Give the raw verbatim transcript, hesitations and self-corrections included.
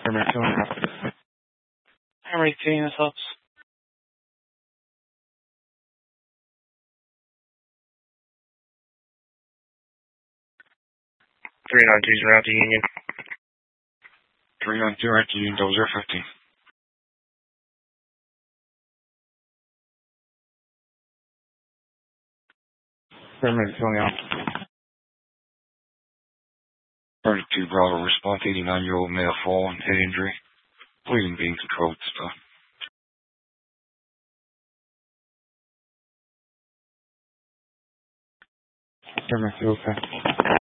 Primary filling out. Primary team, this helps. three nine two zero to Union. three nine two right to Union, double zero fifteen. Primary filling out. thirty-two Bravo, response, eighty-nine-year-old male fallen, head injury. Bleeding being controlled at this time. Primary field, okay.